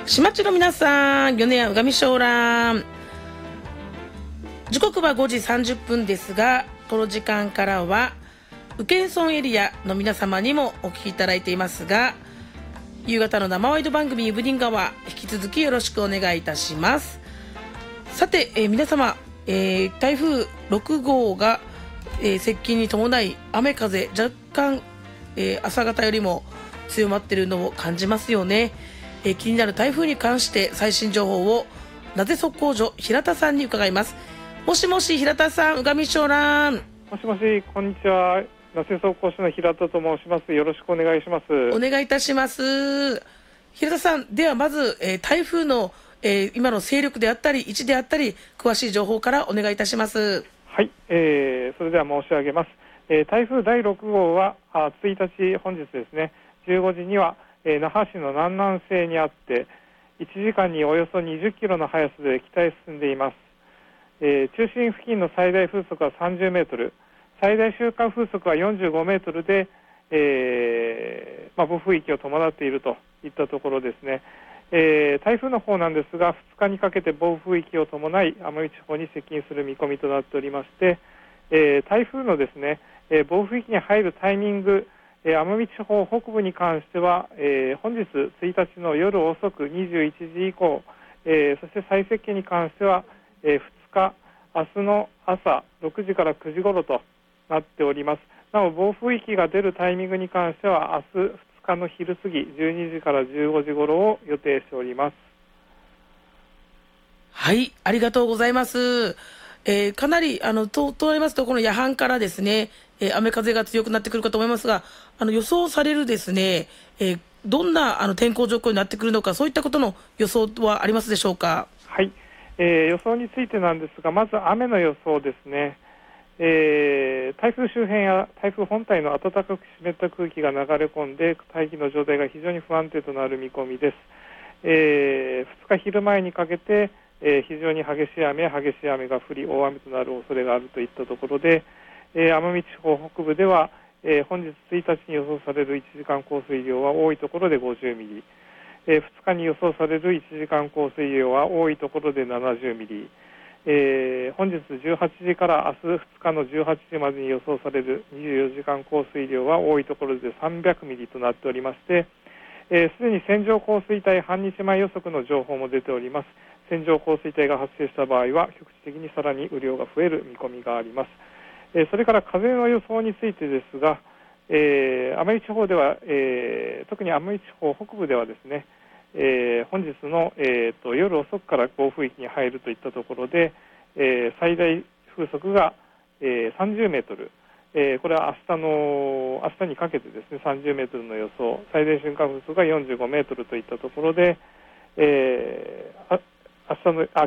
島地の皆さん、米屋うがみしょうらん。時刻は5時30分ですが、この時間からは宇検村エリアの皆様にもお聞きいただいていますが、夕方の生ワイド番組イブニンガワー、引き続きよろしくお願いいたします。さて、皆様、台風6号が、接近に伴い雨風若干、朝方よりも強まっているのを感じますよね。気になる台風に関して最新情報をなぜ速報所平田さんに伺います。もしもし平田さん、うがみしょうらん。 もしもし、こんにちは。那須速報所の平田と申します。よろしくお願いします。 お願いいたします。平田さん、ではまず、台風の、今の勢力であったり位置であったり詳しい情報からお願いいたします。 はい、それでは申し上げます。台風第6号は1日本日ですね、15時には、那覇市の南南西にあって1時間におよそ20キロの速さで北へ進んでいます。中心付近の最大風速は30メートル、最大瞬間風速は45メートルで、暴風域を伴っているといったところですね。台風の方なんですが、2日にかけて暴風域を伴い奄美地方に接近する見込みとなっておりまして、台風のですね、暴風域に入るタイミング、奄美地方北部に関しては、本日1日の夜遅く21時以降、そして最接近に関しては、2日明日の朝6時から9時頃となっております。なお暴風域が出るタイミングに関しては明日2日の昼過ぎ12時から15時頃を予定しております。 はい、ありがとうございます。かなりとなりますと、この夜半からですね、雨風が強くなってくるかと思いますが、予想されるですね、どんな天候状況になってくるのか、そういったことの予想はありますでしょうか。 はい、予想についてなんですが、まず雨の予想ですね。台風周辺や台風本体の暖かく湿った空気が流れ込んで大気の状態が非常に不安定となる見込みです。2日昼前にかけて、非常に激しい雨が降り大雨となる恐れがあるといったところで、奄美地方北部では、本日1日に予想される1時間降水量は多いところで50ミリ、2日に予想される1時間降水量は多いところで70ミリ、本日18時から明日2日の18時までに予想される24時間降水量は多いところで300ミリとなっておりまして、すでに線状降水帯半日前予測の情報も出ております。線状降水帯が発生した場合は局地的にさらに雨量が増える見込みがあります。それから風の予想についてですが、奄美地方では、特に奄美地方北部ではですね、本日の、夜遅くから暴風域に入るといったところで、最大風速が、30メートル、これは明日にかけてですね30メートルの予想、最大瞬間風速が45メートルといったところで、